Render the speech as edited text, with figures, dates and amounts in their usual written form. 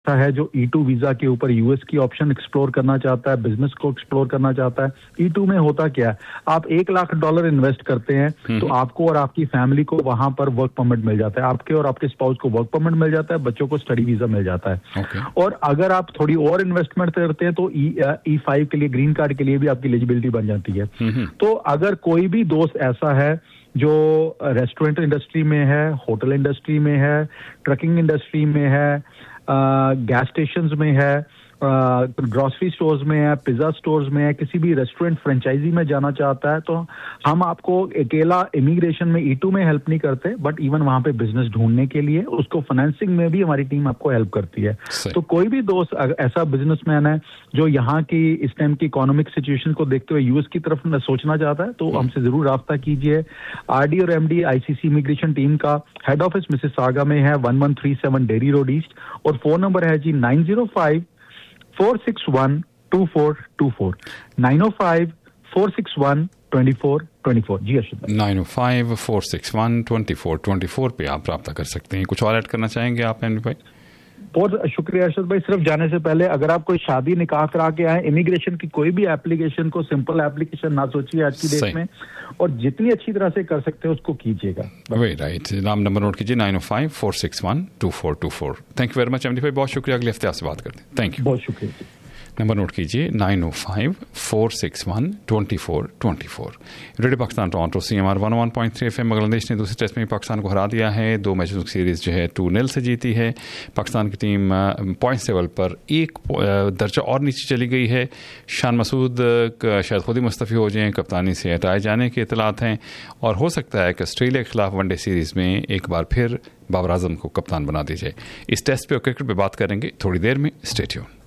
है जो E2 visa के ऊपर यूएस की ऑप्शन एक्सप्लोर करना चाहता है, बिजनेस को एक्सप्लोर करना चाहता है। E2 में होता क्या है, आप $1 लाख इन्वेस्ट करते हैं तो आपको और आपकी फैमिली को वहां पर वर्क परमिट मिल जाता है, आपके और आपके स्पाउस को वर्क परमिट मिल जाता है, बच्चों को स्टडी वीजा मिल जाता है। और अगर आप थोड़ी और इन्वेस्टमेंट करते हैं तो E5 के लिए, ग्रीन कार्ड के लिए भी आपकी एलिजिबिलिटी बन जाती है। तो अगर कोई भी दोस्त ऐसा है जो रेस्टोरेंट इंडस्ट्री में है, होटल इंडस्ट्री में है, ट्रकिंग इंडस्ट्री में है, गैस स्टेशंस में है, ग्रोसरी स्टोर्स में है, पिज्जा स्टोर्स में है, किसी भी रेस्टोरेंट फ्रेंचाइजी में जाना चाहता है, तो हम आपको अकेला इमिग्रेशन में E2 में हेल्प नहीं करते, बट इवन वहां पे बिजनेस ढूंढने के लिए उसको फाइनेंसिंग में भी हमारी टीम आपको हेल्प करती है। तो कोई भी दोस्त ऐसा बिजनेसमैन है जो यहाँ की इस टाइम की इकोनॉमिक सिचुएशन को देखते हुए यूएस की तरफ सोचना चाहता है, तो हमसे जरूर राब्ता कीजिए। आरडी और एमडी आईसीसी इमिग्रेशन टीम का हेड ऑफिस मिसिसागा में है, 1137 डेरी रोड ईस्ट, और फोन नंबर है जी 905-461-2424 905-461-2424। जी अर्शद भाई, 905-461-2424 पे आप राब्ता कर सकते हैं। कुछ और ऐड करना चाहेंगे आप एमडी भाई? बहुत शुक्रिया अर्शद भाई। सिर्फ जाने से पहले अगर आप कोई शादी निकाह करा के आए, इमिग्रेशन की कोई भी एप्लीकेशन को सिंपल एप्लीकेशन ना सोचिए आज की डेट में, और जितनी अच्छी तरह से कर सकते हैं उसको कीजिएगा। वे राइट, नाम नंबर नोट कीजिए 905-461-2424। Thank you very much MD भाई, बहुत शुक्रिया। अगले हफ्ते आपसे बात करते हैं। थैंक यू, बहुत शुक्रिया। नंबर नोट कीजिए 905-461-2424। Radio Pakistan Toronto CMR 101.3 FM। Bangladesh ने दूसरे टेस्ट में पाकिस्तान को हरा दिया है। 2 मैचों की सीरीज जो है 2-0 से जीती है। पाकिस्तान की टीम पॉइंट्स टेबल पर एक दर्जा और नीचे चली गई है। शान मसूद शायद खुद ही मुस्तफ़ी हो जाएं, कप्तानी से हटाए जाने के इतलात हैं, और हो सकता है कि ऑस्ट्रेलिया के खिलाफ वनडे सीरीज में एक बार फिर बाबर आजम को कप्तान बना दी जाए। इस टेस्ट पे और क्रिकेट पे बात करेंगे थोड़ी देर में। Stay tune.